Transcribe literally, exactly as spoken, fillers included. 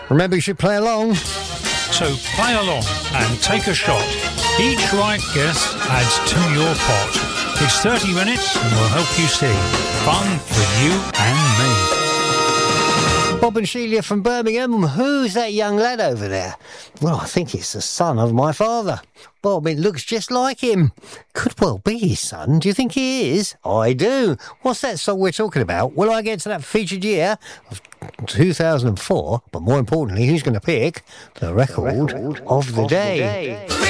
Remember, you should play along. So play along and take a shot. Each right guess adds to your pot. It's thirty minutes and we'll help you see. Fun for you and me. Bob and Sheila from Birmingham. Who's that young lad over there? Well, I think it's the son of my father. Bob, it looks just like him. Could well be his son. Do you think he is? I do. What's that song we're talking about? Will I get to that featured year of two thousand four? But more importantly, who's going to pick the record, the record of the, of day? the day?